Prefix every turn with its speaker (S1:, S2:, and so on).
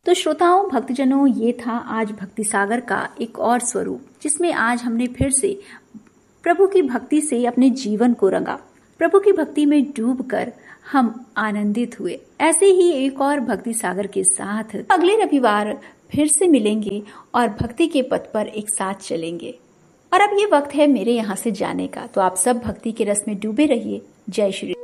S1: तो श्रोताओं, भक्तजनों, ये था आज भक्ति सागर का एक और स्वरूप, जिसमें आज हमने फिर से प्रभु की भक्ति से अपने जीवन को रंगा। प्रभु की भक्ति में डूबकर हम आनंदित हुए। ऐसे ही एक और भक्ति सागर के साथ अगले रविवार फिर से मिलेंगे और भक्ति के पथ पर एक साथ चलेंगे। और अब ये वक्त है मेरे यहाँ से जाने का, तो आप सब भक्ति के रस में डूबे रहिए। जय श्री